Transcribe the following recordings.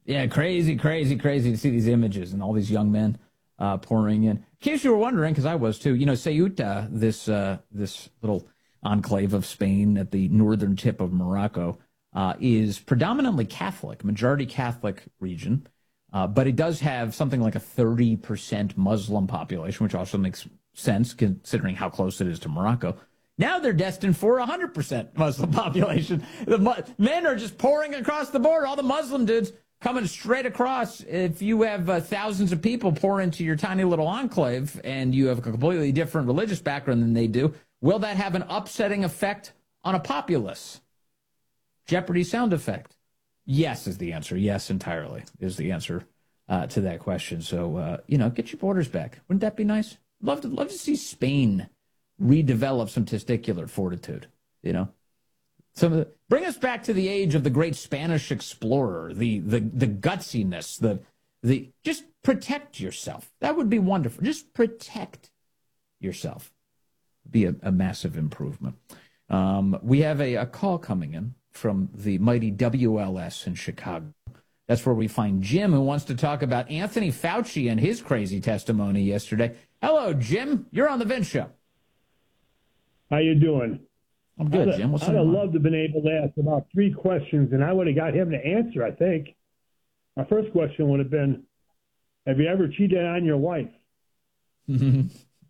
Yeah, crazy, crazy, crazy to see these images and all these young men pouring in. In case you were wondering, because I was too, Ceuta, this little enclave of Spain at the northern tip of Morocco, is predominantly Catholic, majority Catholic region, but it does have something like a 30% Muslim population, which also makes sense considering how close it is to Morocco. Now they're destined for 100% Muslim population. The men are just pouring across the border. All the Muslim dudes coming straight across. If you have thousands of people pour into your tiny little enclave and you have a completely different religious background than they do, will that have an upsetting effect on a populace? Jeopardy sound effect. Yes is the answer. Yes, entirely is the answer to that question. So, get your borders back. Wouldn't that be nice? Love to see Spain redevelop some testicular fortitude, bring us back to the age of the great Spanish explorer, the gutsiness, the just protect yourself. That would be wonderful. Just protect yourself. Be a massive improvement. We have a call coming in from the mighty WLS in Chicago. That's where we find Jim, who wants to talk about Anthony Fauci and his crazy testimony yesterday. Hello, Jim. You're on the Vince Show. How you doing? I'm good, Jim. I'd have loved to have been able to ask about 3 questions, and I would have got him to answer, I think. My first question would have been, have you ever cheated on your wife? You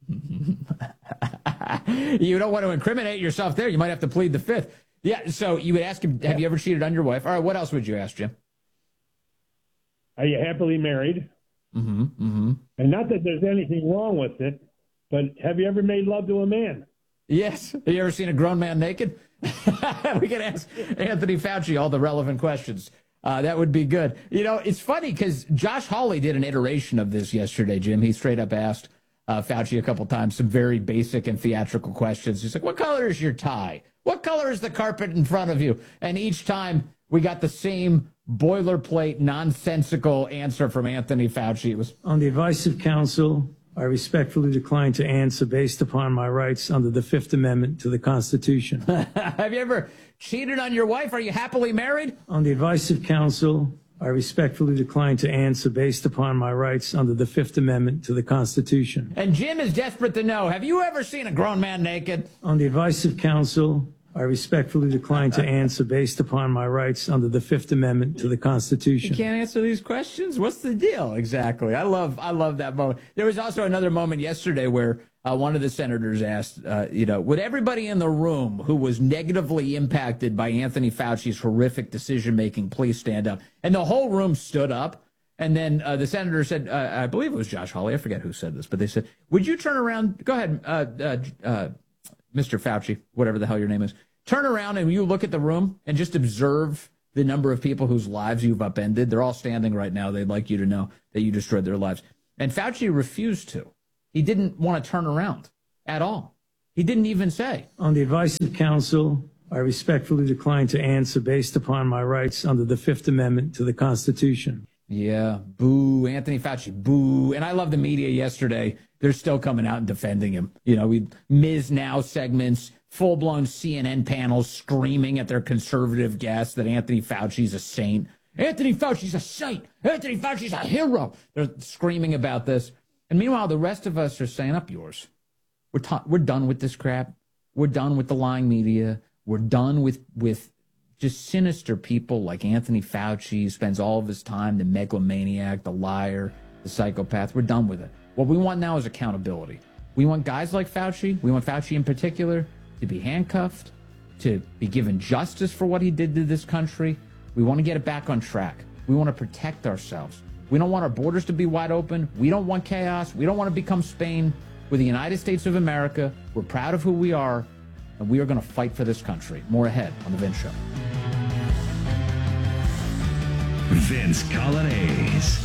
don't want to incriminate yourself there. You might have to plead the fifth. Yeah, so you would ask him, have you ever cheated on your wife? All right, what else would you ask, Jim? Are you happily married? And not that there's anything wrong with it, but have you ever made love to a man? Yes. Have you ever seen a grown man naked? We can ask Anthony Fauci all the relevant questions. That would be good. It's funny because Josh Hawley did an iteration of this yesterday, Jim. He straight up asked Fauci a couple times some very basic and theatrical questions. He's like, what color is your tie? What color is the carpet in front of you? And each time we got the same boilerplate, nonsensical answer from Anthony Fauci. It was, on the advice of counsel, I respectfully decline to answer based upon my rights under the Fifth Amendment to the Constitution. Have you ever cheated on your wife? Are you happily married? On the advice of counsel, I respectfully decline to answer based upon my rights under the Fifth Amendment to the Constitution. And Jim is desperate to know, have you ever seen a grown man naked? On the advice of counsel, I respectfully decline to answer based upon my rights under the Fifth Amendment to the Constitution. You can't answer these questions? What's the deal? Exactly. I love that moment. There was also another moment yesterday where one of the senators asked, would everybody in the room who was negatively impacted by Anthony Fauci's horrific decision-making please stand up? And the whole room stood up. And then the senator said, I believe it was Josh Hawley. I forget who said this, but they said, would you turn around? Go ahead, Mr. Fauci, whatever the hell your name is. Turn around and you look at the room and just observe the number of people whose lives you've upended. They're all standing right now. They'd like you to know that you destroyed their lives. And Fauci refused to. He didn't want to turn around at all. He didn't even say. On the advice of counsel, I respectfully decline to answer based upon my rights under the Fifth Amendment to the Constitution. Yeah, boo, Anthony Fauci, boo. And I love the media yesterday. They're still coming out and defending him. Ms. Now segments, full-blown CNN panels screaming at their conservative guests that Anthony Fauci's a saint. Anthony Fauci's a saint. Anthony Fauci's a hero. They're screaming about this. And meanwhile, the rest of us are saying, up yours. We're done with this crap. We're done with the lying media. We're done with just sinister people like Anthony Fauci, spends all of his time, the megalomaniac, the liar, the psychopath. We're done with it. What we want now is accountability. We want guys like Fauci, we want Fauci in particular, to be handcuffed, to be given justice for what he did to this country. We want to get it back on track. We want to protect ourselves. We don't want our borders to be wide open. We don't want chaos. We don't want to become Spain. We're the United States of America. We're proud of who we are, and we are going to fight for this country. More ahead on The Vince Show. Vince Coglianese.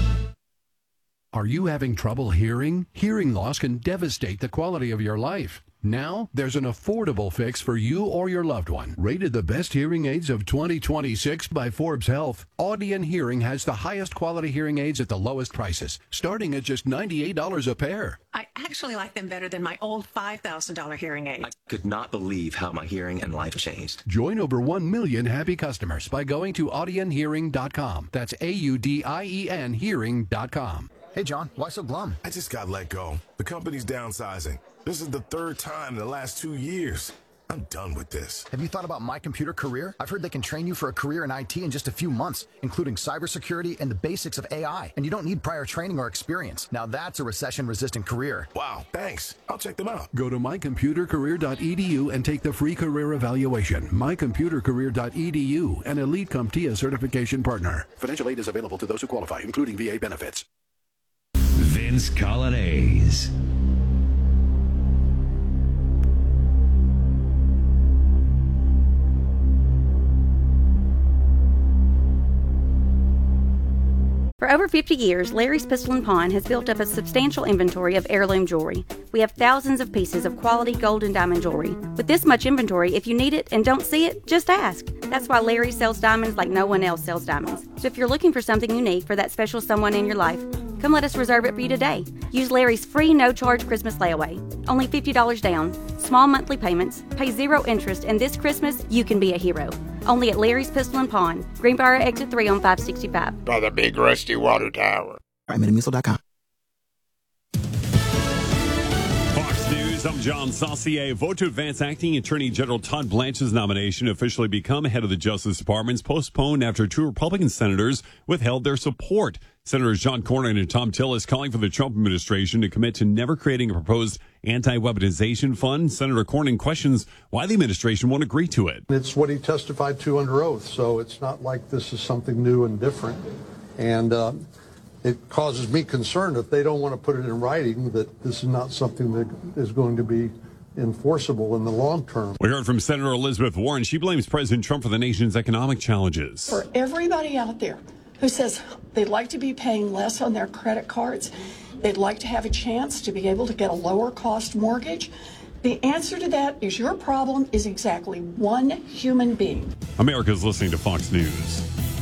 Are you having trouble hearing? Hearing loss can devastate the quality of your life. Now, there's an affordable fix for you or your loved one. Rated the best hearing aids of 2026 by Forbes Health, Audion Hearing has the highest quality hearing aids at the lowest prices, starting at just $98 a pair. I actually like them better than my old $5,000 hearing aid. I could not believe how my hearing and life changed. Join over 1 million happy customers by going to audionhearing.com. That's AUDIEN hearing.com. Hey, John, why so glum? I just got let go. The company's downsizing. This is the third time in the last 2 years. I'm done with this. Have you thought about My Computer Career? I've heard they can train you for a career in IT in just a few months, including cybersecurity and the basics of AI. And you don't need prior training or experience. Now that's a recession-resistant career. Wow, thanks. I'll check them out. Go to mycomputercareer.edu and take the free career evaluation. Mycomputercareer.edu, an Elite CompTIA certification partner. Financial aid is available to those who qualify, including VA benefits. Vince Coglianese. For over 50 years, Larry's Pistol & Pawn has built up a substantial inventory of heirloom jewelry. We have thousands of pieces of quality gold and diamond jewelry. With this much inventory, if you need it and don't see it, just ask. That's why Larry sells diamonds like no one else sells diamonds. So if you're looking for something unique for that special someone in your life, come let us reserve it for you today. Use Larry's free no-charge Christmas layaway. Only $50 down, small monthly payments, pay 0 interest, and this Christmas, you can be a hero. Only at Larry's Pistol & Pawn, Greenbrier Exit 3 on 565. By the big rusty water tower. PrimeMiniMissile.com. Fox News, I'm John Saucier. Vote to advance acting Attorney General Todd Blanche's nomination officially become head of the Justice Department postponed after 2 Republican senators withheld their support. Senators John Cornyn and Tom Tillis calling for the Trump administration to commit to never creating a proposed anti-weaponization fund. Senator Cornyn questions why the administration won't agree to it. It's what he testified to under oath, so it's not like this is something new and different. And it causes me concern if they don't want to put it in writing that this is not something that is going to be enforceable in the long term. We heard from Senator Elizabeth Warren. She blames President Trump for the nation's economic challenges. For everybody out there who says they'd like to be paying less on their credit cards, they'd like to have a chance to be able to get a lower cost mortgage, the answer to that is your problem is exactly one human being. America's listening to Fox News.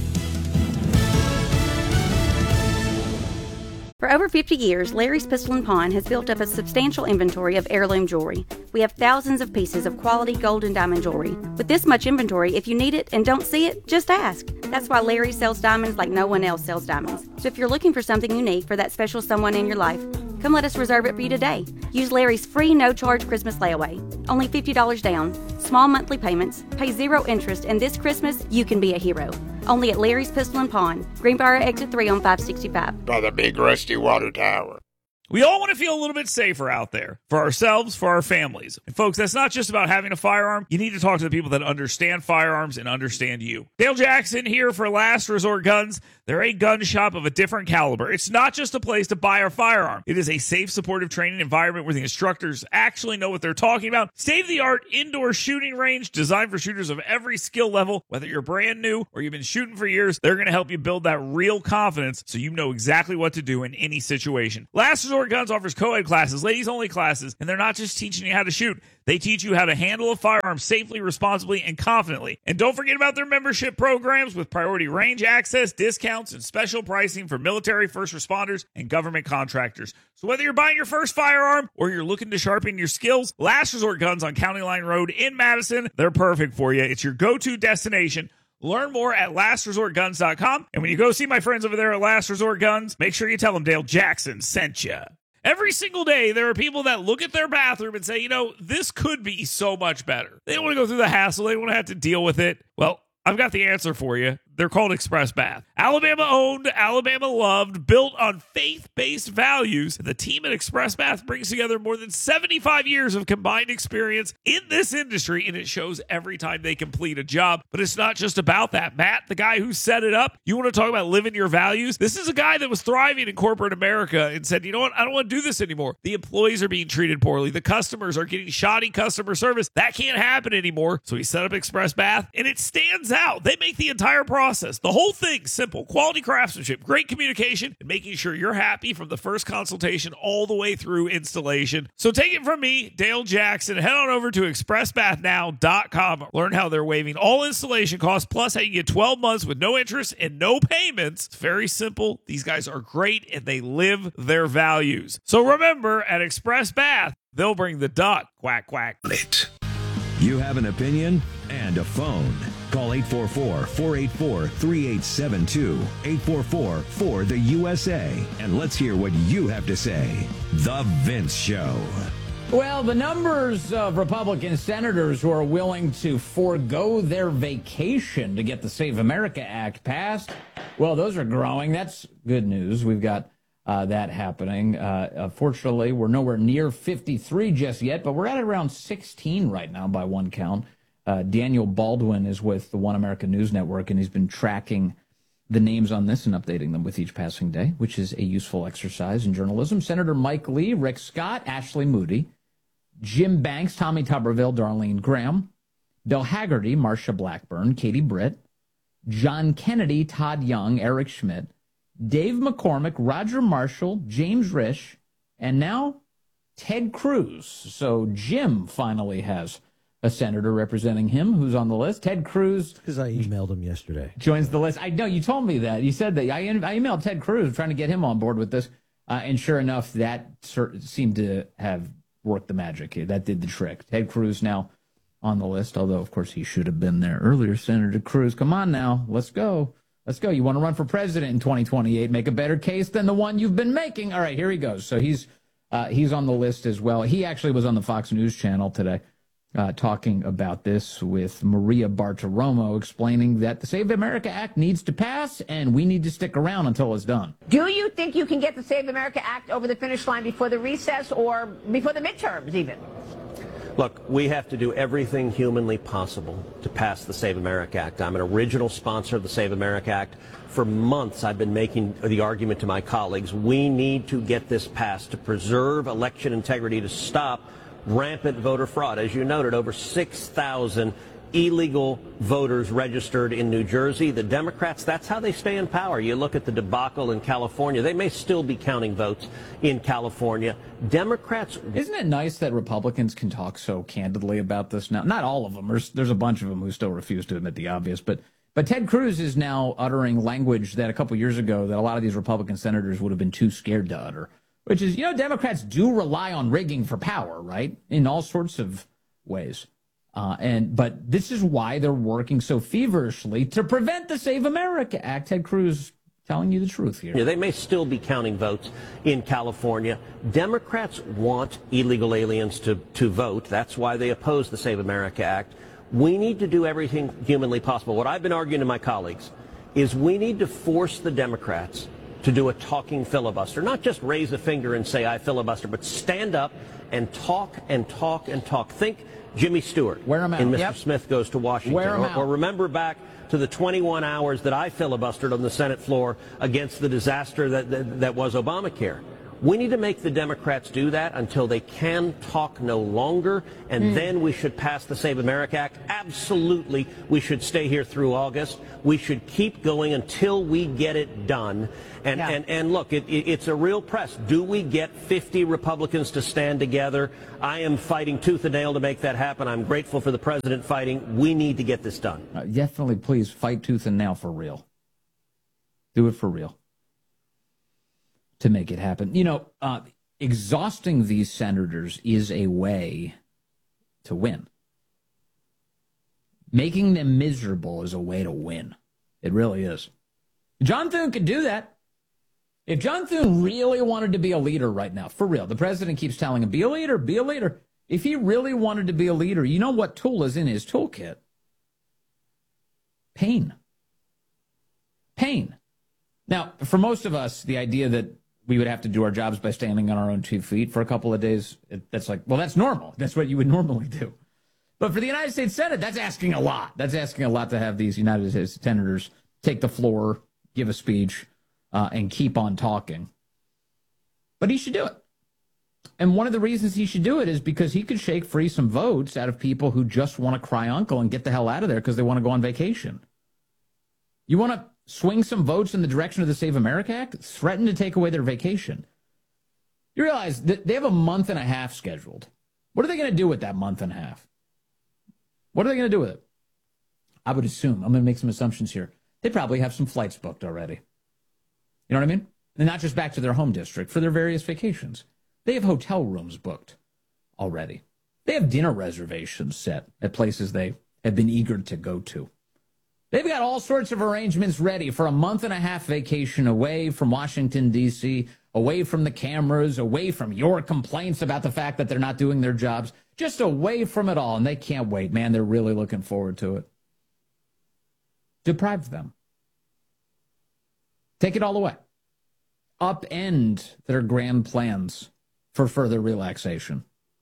For over 50 years, Larry's Pistol & Pawn has built up a substantial inventory of heirloom jewelry. We have thousands of pieces of quality gold and diamond jewelry. With this much inventory, if you need it and don't see it, just ask. That's why Larry sells diamonds like no one else sells diamonds. So if you're looking for something unique for that special someone in your life, come let us reserve it for you today. Use Larry's free no-charge Christmas layaway. Only $50 down, small monthly payments, pay 0 interest, and this Christmas, you can be a hero. Only at Larry's Pistol & Pawn, Greenbrier Exit 3 on 565. By the big rusty water tower. We all want to feel a little bit safer out there for ourselves, for our families. And folks, that's not just about having a firearm. You need to talk to the people that understand firearms and understand you. Dale Jackson here for Last Resort Guns. They're a gun shop of a different caliber. It's not just a place to buy a firearm. It is a safe, supportive training environment where the instructors actually know what they're talking about. State-of-the-art indoor shooting range designed for shooters of every skill level. Whether you're brand new or you've been shooting for years, they're going to help you build that real confidence so you know exactly what to do in any situation. Last Resort Guns offers co-ed classes, ladies-only classes, and they're not just teaching you how to shoot. They teach you how to handle a firearm safely, responsibly, and confidently. And don't forget about their membership programs with priority range access, discounts, and special pricing for military, first responders, and government contractors. So whether you're buying your first firearm or you're looking to sharpen your skills, Last Resort Guns on County Line Road in Madison, they're perfect for you. It's your go-to destination. Learn more at lastresortguns.com. And when you go see my friends over there at Last Resort Guns, make sure you tell them Dale Jackson sent you. Every single day, there are people that look at their bathroom and say, you know, this could be so much better. They don't want to go through the hassle. They don't want to have to deal with it. Well, I've got the answer for you. They're called Express Bath. Alabama owned, Alabama loved, built on faith-based values. The team at Express Bath brings together more than 75 years of combined experience in this industry, and it shows every time they complete a job. But it's not just about that. Matt, the guy who set it up, you want to talk about living your values? This is a guy that was thriving in corporate America and said, you know what, I don't want to do this anymore. The employees are being treated poorly. The customers are getting shoddy customer service. That can't happen anymore. So he set up Express Bath, and it stands out. They make the entire process process. The whole thing's simple. Quality craftsmanship, great communication, and making sure you're happy from the first consultation all the way through installation. So take it from me, Dale Jackson. Head on over to expressbathnow.com. Learn how they're waiving all installation costs, plus how you get 12 months with no interest and no payments. It's very simple. These guys are great, and they live their values. So remember, at Express Bath, they'll bring the duck. Quack, quack. You have an opinion and a phone. Call 844-484-3872. 844-4-THE-USA. And let's hear what you have to say. The Vince Show. Well, the numbers of Republican senators who are willing to forego their vacation to get the Save America Act passed, well, those are growing. That's good news. We've got that happening. Fortunately, we're nowhere near 53 just yet, but we're at around 16 right now by one count. Daniel Baldwin is with the One America News Network, and he's been tracking the names on this and updating them with each passing day, which is a useful exercise in journalism. Senator Mike Lee, Rick Scott, Ashley Moody, Jim Banks, Tommy Tuberville, Darlene Graham, Bill Haggerty, Marsha Blackburn, Katie Britt, John Kennedy, Todd Young, Eric Schmidt, Dave McCormick, Roger Marshall, James Risch, and now Ted Cruz. So Jim finally has a senator representing him who's on the list. Ted Cruz. Because I emailed him yesterday. Joins the list. I know, you told me that. You said that. I emailed Ted Cruz trying to get him on board with this. And sure enough, that seemed to have worked the magic here. That did the trick. Ted Cruz now on the list, although, of course, he should have been there earlier. Senator Cruz, come on now. Let's go. Let's go. You want to run for president in 2028? Make a better case than the one you've been making. All right, here he goes. So he's on the list as well. He actually was on the Fox News channel today talking about this with Maria Bartiromo, explaining that the Save America Act needs to pass and we need to stick around until it's done. Do you think you can get the Save America Act over the finish line before the recess or before the midterms even? Look, we have to do everything humanly possible to pass the Save America Act. I'm an original sponsor of the Save America Act. For months, I've been making the argument to my colleagues, we need to get this passed to preserve election integrity, to stop rampant voter fraud. As you noted, over 6,000 illegal voters registered in New Jersey. The Democrats, that's how they stay in power. You look at the debacle in California. They may still be counting votes in California. Democrats... Isn't it nice that Republicans can talk so candidly about this now? Not all of them. There's a bunch of them who still refuse to admit the obvious. But Ted Cruz is now uttering language that a couple years ago that a lot of these Republican senators would have been too scared to utter, which is, Democrats do rely on rigging for power, right? In all sorts of ways. But this is why they're working so feverishly to prevent the Save America Act. Ted Cruz telling you the truth here. Yeah, they may still be counting votes in California. Democrats want illegal aliens to vote. That's why they oppose the Save America Act. We need to do everything humanly possible. What I've been arguing to my colleagues is we need to force the Democrats to do a talking filibuster, not just raise a finger and say, I filibuster, but stand up and talk and talk and talk. Think Jimmy Stewart in Mr. Smith Goes to Washington. Or remember back to the 21 hours that I filibustered on the Senate floor against the disaster that was Obamacare. We need to make the Democrats do that until they can talk no longer, and then we should pass the Save America Act. Absolutely, we should stay here through August. We should keep going until we get it done. And look, it's a real press. Do we get 50 Republicans to stand together? I am fighting tooth and nail to make that happen. I'm grateful for the president fighting. We need to get this done. Definitely, please fight tooth and nail for real. Do it for real to make it happen. Exhausting these senators is a way to win. Making them miserable is a way to win. It really is. John Thune could do that. If John Thune really wanted to be a leader right now, for real, the president keeps telling him, be a leader, be a leader. If he really wanted to be a leader, you know what tool is in his toolkit? Pain. Pain. Now, for most of us, the idea that we would have to do our jobs by standing on our own 2 feet for a couple of days, that's like, well, that's normal. That's what you would normally do. But for the United States Senate, that's asking a lot. That's asking a lot to have these United States senators take the floor, give a speech, and keep on talking. But he should do it. And one of the reasons he should do it is because he could shake free some votes out of people who just want to cry uncle and get the hell out of there because they want to go on vacation. You want to swing some votes in the direction of the Save America Act? Threaten to take away their vacation. You realize that they have a month and a half scheduled. What are they going to do with that month and a half? What are they going to do with it? I would assume, I'm going to make some assumptions here, they probably have some flights booked already. You know what I mean? And not just back to their home district, for their various vacations. They have hotel rooms booked already. They have dinner reservations set at places they have been eager to go to. They've got all sorts of arrangements ready for a month and a half vacation away from Washington, D.C., away from the cameras, away from your complaints about the fact that they're not doing their jobs, just away from it all. And they can't wait, man. They're really looking forward to it. Deprive them. Take it all away. Upend their grand plans for further relaxation.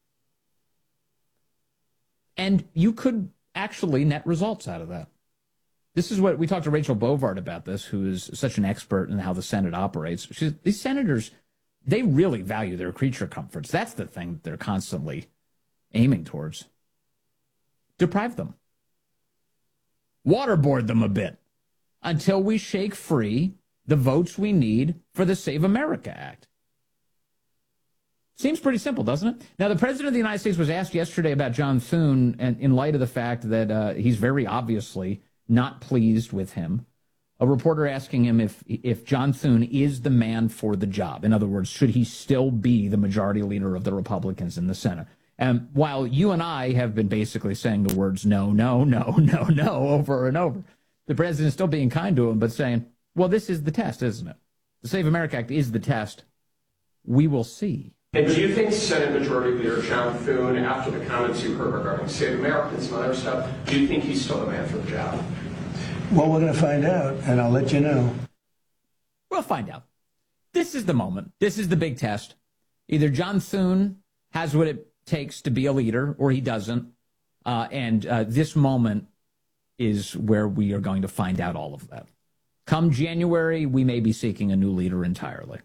And you could actually net results out of that. This is what we talked to Rachel Bovard about this, who is such an expert in how the Senate operates. These senators, they really value their creature comforts. That's the thing they're constantly aiming towards. Deprive them. Waterboard them a bit until we shake free the votes we need for the Save America Act. Seems pretty simple, doesn't it? Now, the President of the United States was asked yesterday about John Thune, and in light of the fact that he's very obviously not pleased with him. A reporter asking him if John Thune is the man for the job. In other words, should he still be the majority leader of the Republicans in the Senate? And while you and I have been basically saying the words no, no, no, no, no over and over, the president is still being kind to him, but saying, well, this is the test, isn't it? The Save America Act is the test. We will see. And do you think Senate Majority Leader John Thune, after the comments you heard regarding Save America and some other stuff, do you think he's still the man for the job? Well, we're going to find out, and I'll let you know. We'll find out. This is the moment. This is the big test. Either John Thune has what it takes to be a leader, or he doesn't. And this moment is where we are going to find out all of that. Come January, we may be seeking a new leader entirely.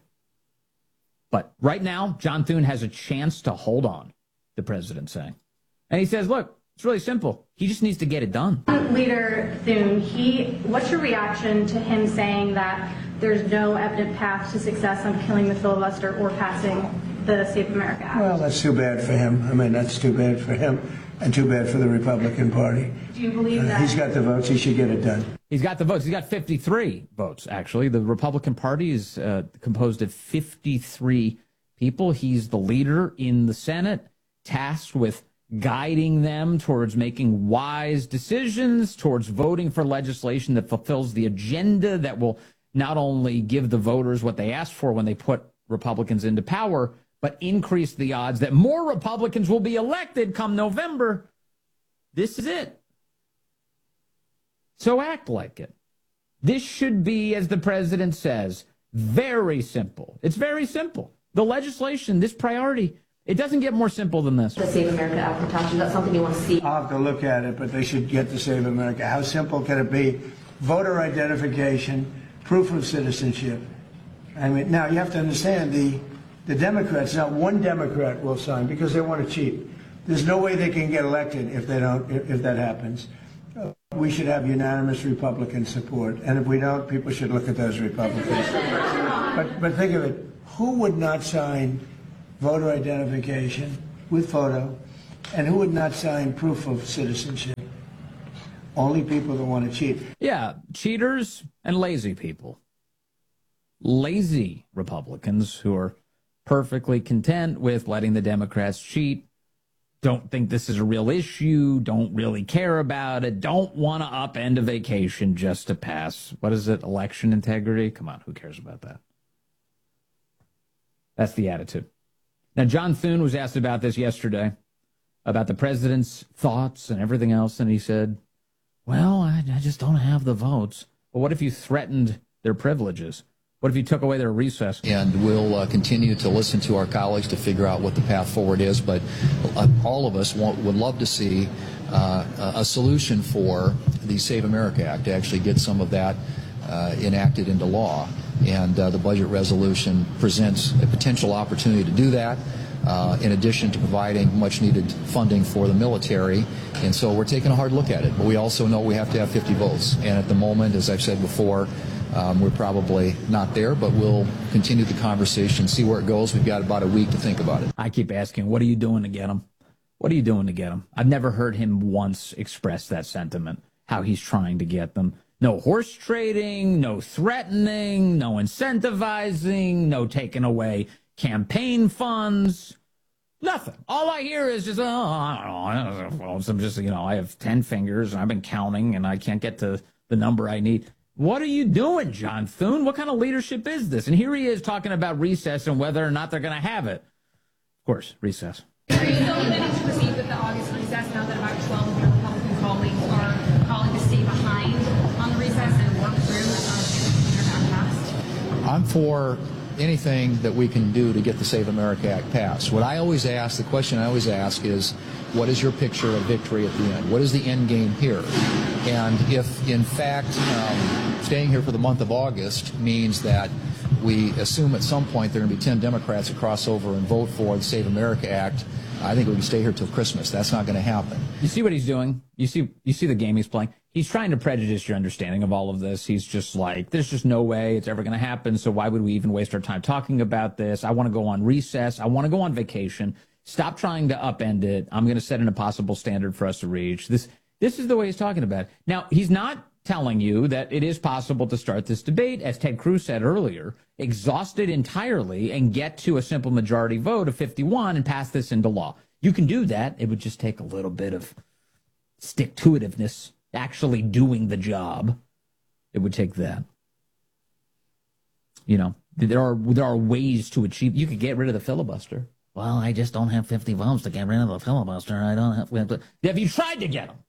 But right now, John Thune has a chance to hold on, the president's saying. And he says, look, it's really simple. He just needs to get it done. Leader Thune, what's your reaction to him saying that there's no evident path to success on killing the filibuster or passing the Save America Act? Well, that's too bad for him. I mean, that's too bad for him and too bad for the Republican Party. Do you believe that? He's got the votes. He should get it done. He's got the votes. He's got 53 votes, actually. The Republican Party is composed of 53 people. He's the leader in the Senate, tasked with guiding them towards making wise decisions, towards voting for legislation that fulfills the agenda that will not only give the voters what they asked for when they put Republicans into power, but increase the odds that more Republicans will be elected come November. This is it. So act like it. This should be, as the president says, very simple. It's very simple. The legislation, this priority, it doesn't get more simple than this. The Save America Act, Natasha, is that something you want to see? I'll have to look at it, but they should get to Save America. How simple can it be? Voter identification, proof of citizenship. I mean, now you have to understand the Democrats, not one Democrat will sign because they want to cheat. There's no way they can get elected if they don't, if that happens. We should have unanimous Republican support, and if we don't, people should look at those Republicans. But think of it, who would not sign voter identification with photo, and who would not sign proof of citizenship? Only people that want to cheat. Yeah, cheaters and lazy people. Lazy Republicans who are perfectly content with letting the Democrats cheat, don't think this is a real issue, don't really care about it, don't want to upend a vacation just to pass, what is it, election integrity? Come on, who cares about that? That's the attitude. Now, John Thune was asked about this yesterday, about the president's thoughts and everything else, and he said, well, I just don't have the votes. But what if you threatened their privileges? What if you took away their recess? And we'll continue to listen to our colleagues to figure out what the path forward is. But all of us would love to see a solution for the Save America Act, to actually get some of that enacted into law. And the budget resolution presents a potential opportunity to do that. in addition to providing much needed funding for the military. And so we're taking a hard look at it. But we also know we have to have 50 votes. And at the moment, as I've said before, we're probably not there, but we'll continue the conversation, see where it goes. We've got about a week to think about it. I keep asking, what are you doing to get him? What are you doing to get him? I've never heard him once express that sentiment, how he's trying to get them. No horse trading, no threatening, no incentivizing, no taking away campaign funds, nothing. All I hear is just, I don't know. I'm just, I have 10 fingers and I've been counting and I can't get to the number I need. What are you doing, John Thune? What kind of leadership is this? And here he is talking about recess and whether or not they're going to have it. Of course, recess. Are you still planning to proceed with the August recess now that about 12 of your Republican colleagues are calling to stay behind on the recess and work through the passed? I'm for anything that we can do to get the Save America Act passed. The question I always ask is, what is your picture of victory at the end? What is the end game here? And if, in fact, staying here for the month of August means that we assume at some point there are going to be 10 Democrats that cross over and vote for the Save America Act, I think we can stay here till Christmas. That's not going to happen. You see what he's doing? You see the game he's playing? He's trying to prejudice your understanding of all of this. He's just like, there's just no way it's ever going to happen, so why would we even waste our time talking about this? I want to go on recess. I want to go on vacation. Stop trying to upend it. I'm going to set an impossible standard for us to reach. This is the way he's talking about it. Now, he's not telling you that it is possible to start this debate, as Ted Cruz said earlier, exhaust it entirely and get to a simple majority vote of 51 and pass this into law. You can do that. It would just take a little bit of stick-to-itiveness, actually doing the job. It would take that. There are ways to achieve. You could get rid of the filibuster. Well, I just don't have 50 votes to get rid of the filibuster. I don't have. Have you tried to get them?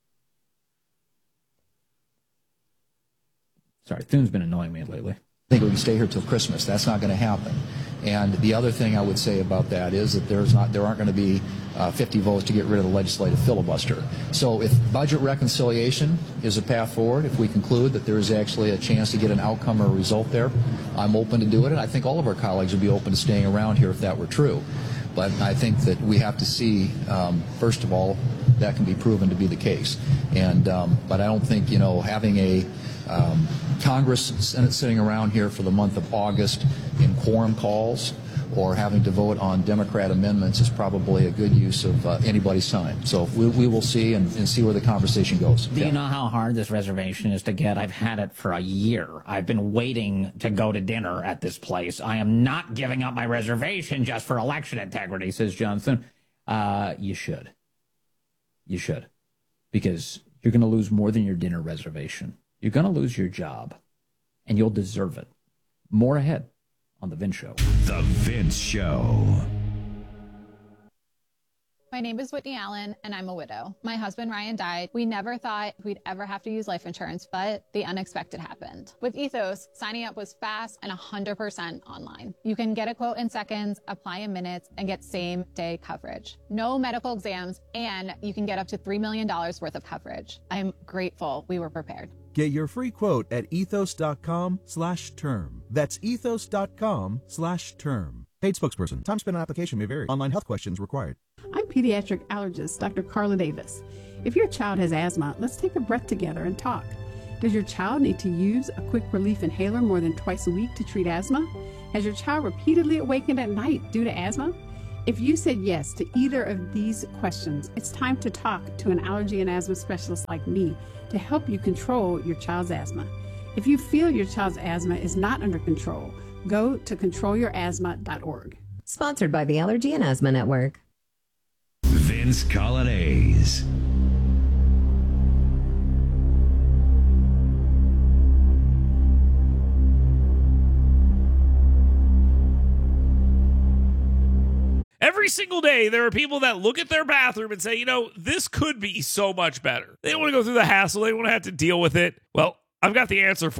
Sorry, Thune's been annoying me lately. I think we can stay here till Christmas. That's not going to happen. And the other thing I would say about that is that there aren't going to be 50 votes to get rid of the legislative filibuster. So if budget reconciliation is a path forward, if we conclude that there is actually a chance to get an outcome or a result there, I'm open to do it. And I think all of our colleagues would be open to staying around here if that were true. But I think that we have to see, first of all, that can be proven to be the case. And but I don't think, having a Congress and Senate sitting around here for the month of August in quorum calls or having to vote on Democrat amendments is probably a good use of anybody's time. So we will see and see where the conversation goes. Do you know how hard this reservation is to get? I've had it for a year. I've been waiting to go to dinner at this place. I am not giving up my reservation just for election integrity, says Johnson. You should. You should. Because you're going to lose more than your dinner reservation. You're going to lose your job, and you'll deserve it. More ahead on The Vince Show. The Vince Show. My name is Whitney Allen, and I'm a widow. My husband, Ryan, died. We never thought we'd ever have to use life insurance, but the unexpected happened. With Ethos, signing up was fast and 100% online. You can get a quote in seconds, apply in minutes, and get same-day coverage. No medical exams, and you can get up to $3 million worth of coverage. I'm grateful we were prepared. Get your free quote at ethos.com/term. That's ethos.com/term. Paid spokesperson. Time spent on application may vary. Online health questions required. I'm pediatric allergist Dr. Carla Davis. If your child has asthma, let's take a breath together and talk. Does your child need to use a quick relief inhaler more than twice a week to treat asthma? Has your child repeatedly awakened at night due to asthma? If you said yes to either of these questions, it's time to talk to an allergy and asthma specialist like me to help you control your child's asthma. If you feel your child's asthma is not under control, go to controlyourasthma.org. Sponsored by the Allergy and Asthma Network. Vince Colonnese. Every single day, there are people that look at their bathroom and say, this could be so much better. They don't want to go through the hassle. They don't want to have to deal with it. Well, I've got the answer for you.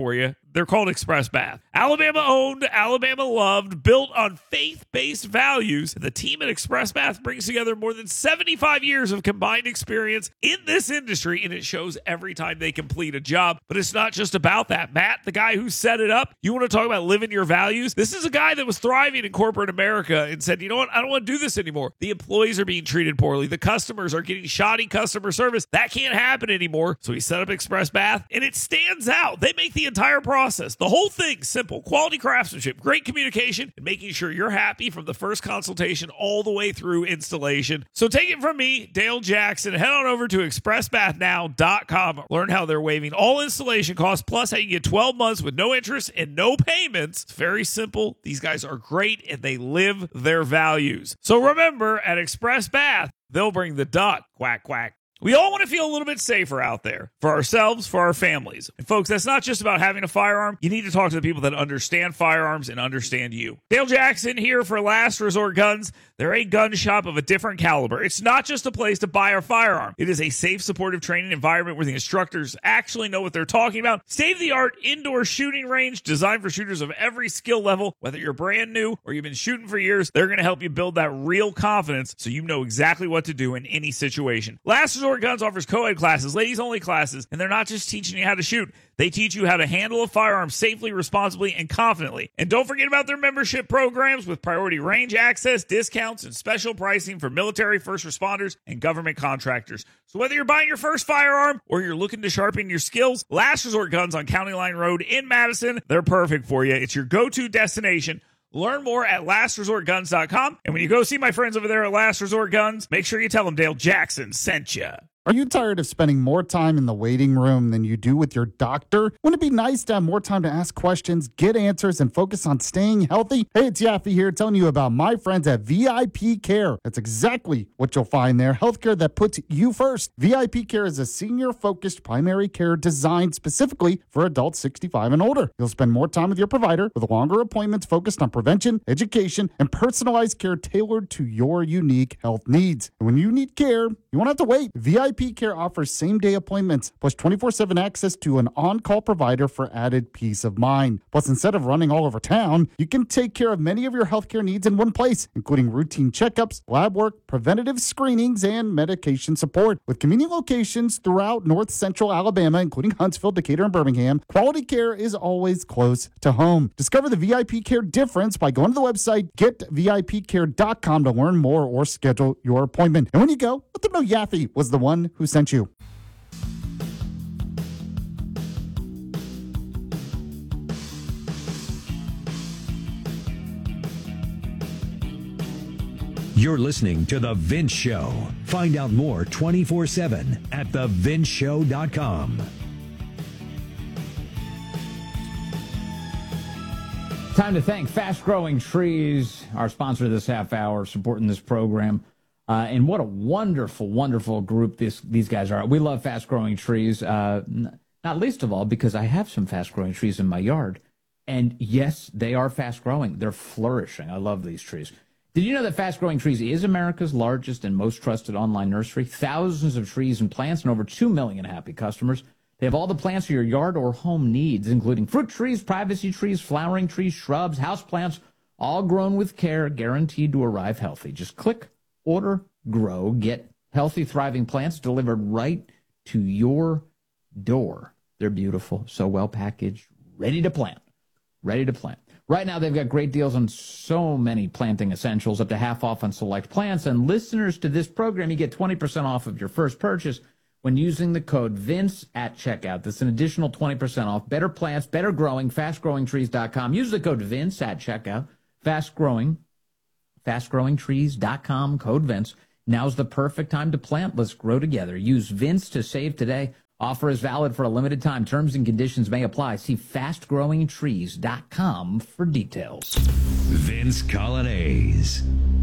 They're called Express Bath. Alabama owned, Alabama loved, built on faith-based values. The team at Express Bath brings together more than 75 years of combined experience in this industry, and it shows every time they complete a job. But it's not just about that. Matt, the guy who set it up, you want to talk about living your values? This is a guy that was thriving in corporate America and said, you know what? I don't want to do this anymore. The employees are being treated poorly. The customers are getting shoddy customer service. That can't happen anymore. So he set up Express Bath, and it stands out. They make the entire process, the whole thing, simple. Quality craftsmanship, great communication, and making sure you're happy from the first consultation all the way through installation. So take it from me, Dale Jackson. Head on over to expressbathnow.com. Learn how they're waiving all installation costs, plus how you get 12 months with no interest and no payments. It's very simple. These guys are great, and they live their values. So remember, at Express Bath, they'll bring the duck. Quack, quack. We all want to feel a little bit safer out there for ourselves, for our families. And folks, that's not just about having a firearm. You need to talk to the people that understand firearms and understand you. Dale Jackson here for Last Resort Guns. They're a gun shop of a different caliber. It's not just a place to buy a firearm. It is a safe, supportive training environment where the instructors actually know what they're talking about. State-of-the-art indoor shooting range designed for shooters of every skill level. Whether you're brand new or you've been shooting for years, they're going to help you build that real confidence so you know exactly what to do in any situation. Last Resort Guns offers co-ed classes, ladies-only classes, and they're not just teaching you how to shoot. They teach you how to handle a firearm safely, responsibly, and confidently. And don't forget about their membership programs with priority range access, discounts, and special pricing for military, first responders, and government contractors. So whether you're buying your first firearm or you're looking to sharpen your skills, Last Resort Guns on County Line Road in Madison, they're perfect for you. It's your go-to destination. Learn more at lastresortguns.com. And when you go see my friends over there at Last Resort Guns, make sure you tell them Dale Jackson sent you. Are you tired of spending more time in the waiting room than you do with your doctor? Wouldn't it be nice to have more time to ask questions, get answers, and focus on staying healthy? Hey, it's Yaffe here telling you about my friends at VIP Care. That's exactly what you'll find there. Healthcare that puts you first. VIP Care is a senior-focused primary care designed specifically for adults 65 and older. You'll spend more time with your provider with longer appointments focused on prevention, education, and personalized care tailored to your unique health needs. And when you need care, you won't have to wait. VIP Care offers same-day appointments, plus 24/7 access to an on-call provider for added peace of mind. Plus, instead of running all over town, you can take care of many of your healthcare needs in one place, including routine checkups, lab work, preventative screenings, and medication support. With convenient locations throughout North Central Alabama, including Huntsville, Decatur, and Birmingham, quality care is always close to home. Discover the VIP Care difference by going to the website getvipcare.com to learn more or schedule your appointment. And when you go, let them know Yaffe was the one who sent you. You're listening to The Vince Show. Find out more 24/7 at thevinceshow.com. Time to thank Fast Growing Trees, our sponsor this half hour, supporting this program. And what a wonderful, wonderful group these guys are. We love Fast Growing Trees, not least of all because I have some Fast Growing Trees in my yard. And yes, they are fast growing. They're flourishing. I love these trees. Did you know that Fast Growing Trees is America's largest and most trusted online nursery? Thousands of trees and plants and over 2 million happy customers. They have all the plants your yard or home needs, including fruit trees, privacy trees, flowering trees, shrubs, house plants, all grown with care, guaranteed to arrive healthy. Just click, order, grow, get healthy, thriving plants delivered right to your door. They're beautiful, so well packaged, ready to plant. Ready to plant. Right now, they've got great deals on so many planting essentials, up to half off on select plants. And listeners to this program, you get 20% off of your first purchase when using the code VINCE at checkout. That's an additional 20% off. Better plants, better growing, fastgrowingtrees.com. Use the code VINCE at checkout. Fastgrowingtrees.com, code VINCE. Now's the perfect time to plant. Let's grow together. Use VINCE to save today. Offer is valid for a limited time. Terms and conditions may apply. See fastgrowingtrees.com for details. Vince Colonnese.